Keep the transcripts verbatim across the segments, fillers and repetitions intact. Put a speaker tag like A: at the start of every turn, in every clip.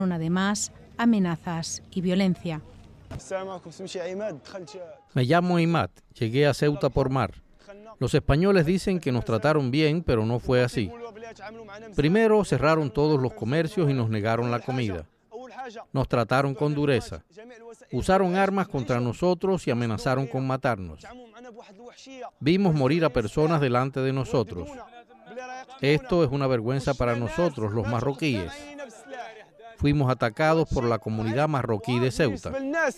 A: además amenazas y violencia.
B: Me llamo Imad, llegué a Ceuta por mar. Los españoles dicen que nos trataron bien, pero no fue así. Primero cerraron todos los comercios y nos negaron la comida. Nos trataron con dureza. Usaron armas contra nosotros y amenazaron con matarnos. Vimos morir a personas delante de nosotros. Esto es una vergüenza para nosotros, los marroquíes. Fuimos atacados por la comunidad marroquí de Ceuta.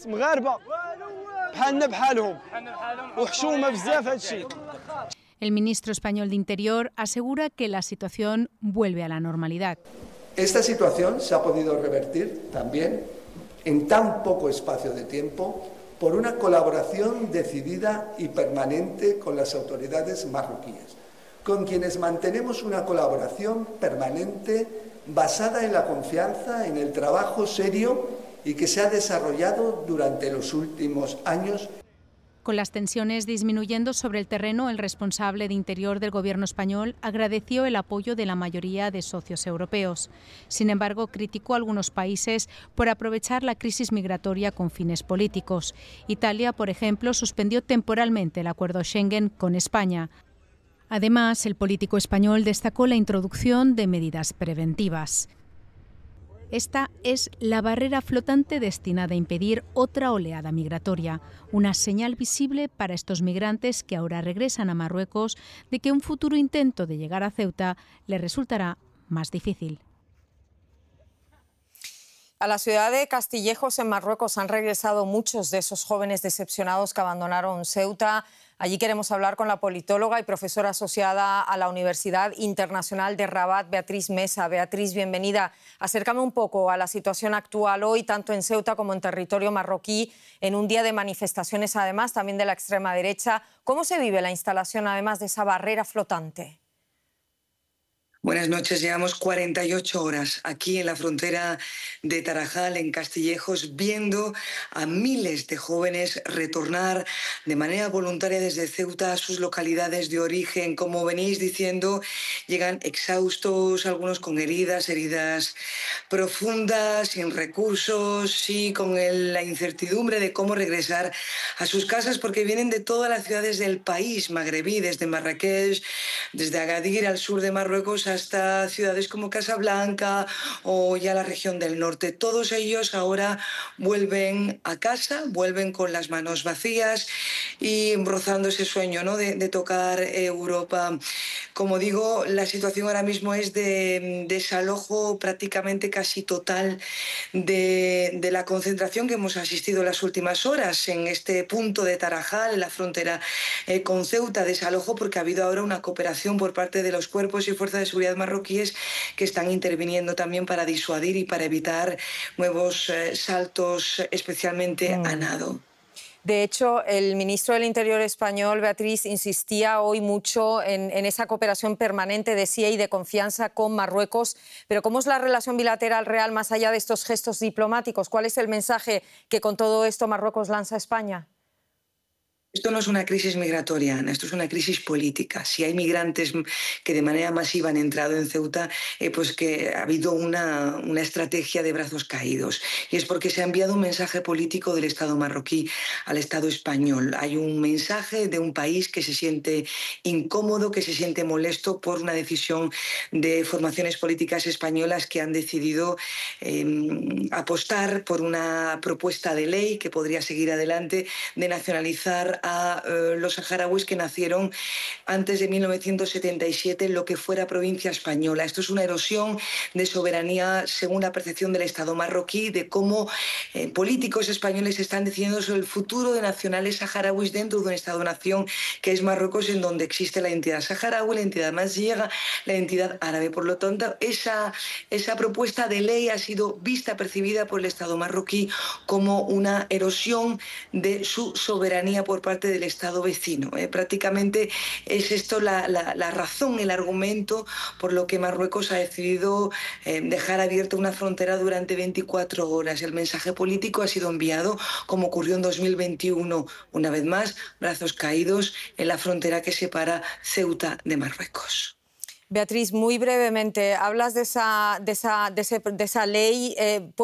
A: El ministro español de Interior asegura que la situación vuelve a la normalidad.
C: Esta situación se ha podido revertir también en tan poco espacio de tiempo por una colaboración decidida y permanente con las autoridades marroquíes, con quienes mantenemos una colaboración permanente basada en la confianza, en el trabajo serio y que se ha desarrollado durante los últimos años.
A: Con las tensiones disminuyendo sobre el terreno, el responsable de Interior del Gobierno español agradeció el apoyo de la mayoría de socios europeos. Sin embargo, criticó a algunos países por aprovechar la crisis migratoria con fines políticos. Italia, por ejemplo, suspendió temporalmente el acuerdo Schengen con España. Además, el político español destacó la introducción de medidas preventivas. Esta es la barrera flotante destinada a impedir otra oleada migratoria, una señal visible para estos migrantes que ahora regresan a Marruecos de que un futuro intento de llegar a Ceuta les resultará más difícil.
D: A la ciudad de Castillejos, en Marruecos, han regresado muchos de esos jóvenes decepcionados que abandonaron Ceuta. Allí queremos hablar con la politóloga y profesora asociada a la Universidad Internacional de Rabat, Beatriz Mesa. Beatriz, bienvenida. Acércame un poco a la situación actual hoy, tanto en Ceuta como en territorio marroquí, en un día de manifestaciones, además, también de la extrema derecha. ¿Cómo se vive la instalación, además de esa barrera flotante?
E: Buenas noches. Llevamos cuarenta y ocho horas aquí en la frontera de Tarajal, en Castillejos, viendo a miles de jóvenes retornar de manera voluntaria desde Ceuta a sus localidades de origen. Como venís diciendo, llegan exhaustos, algunos con heridas, heridas profundas, sin recursos y con el, la incertidumbre de cómo regresar a sus casas, porque vienen de todas las ciudades del país magrebí, desde Marrakech, desde Agadir, al sur de Marruecos, hasta ciudades como Casablanca o ya la región del norte. Todos ellos ahora vuelven a casa, vuelven con las manos vacías y rozando ese sueño, ¿no?, de, de tocar Europa. Como digo, la situación ahora mismo es de desalojo prácticamente casi total de, de la concentración que hemos asistido en las últimas horas en este punto de Tarajal, en la frontera eh, con Ceuta. Desalojo porque ha habido ahora una cooperación por parte de los cuerpos y fuerzas de seguridad marroquíes que están interviniendo también para disuadir y para evitar nuevos eh, saltos, especialmente mm. a nado.
D: De hecho, el ministro del Interior español, Beatriz, insistía hoy mucho en, en esa cooperación permanente, decía, y de confianza con Marruecos. Pero ¿cómo es la relación bilateral real más allá de estos gestos diplomáticos? ¿Cuál es el mensaje que con todo esto Marruecos lanza a España?
E: Esto no es una crisis migratoria, Ana, esto es una crisis política. Si hay migrantes que de manera masiva han entrado en Ceuta, eh, pues que ha habido una, una estrategia de brazos caídos. Y es porque se ha enviado un mensaje político del Estado marroquí al Estado español. Hay un mensaje de un país que se siente incómodo, que se siente molesto por una decisión de formaciones políticas españolas que han decidido eh, apostar por una propuesta de ley que podría seguir adelante de nacionalizar a uh, los saharauis que nacieron antes de mil novecientos setenta y siete en lo que fuera provincia española. Esto es una erosión de soberanía según la percepción del Estado marroquí, de cómo eh, políticos españoles están decidiendo sobre el futuro de nacionales saharauis dentro de un Estado-nación que es Marruecos, en donde existe la entidad saharaui, la entidad mazigha, la entidad árabe. Por lo tanto, esa, esa propuesta de ley ha sido vista, percibida por el Estado marroquí como una erosión de su soberanía por parte del Estado vecino. ¿eh? Prácticamente es esto la, la, la razón, el argumento por lo que Marruecos ha decidido eh, dejar abierta una frontera durante veinticuatro horas. El mensaje político ha sido enviado, como ocurrió en dos mil veintiuno, una vez más, brazos caídos en la frontera que separa Ceuta de Marruecos.
D: Beatriz, muy brevemente, hablas de esa, de esa, de ese, de esa ley. Eh,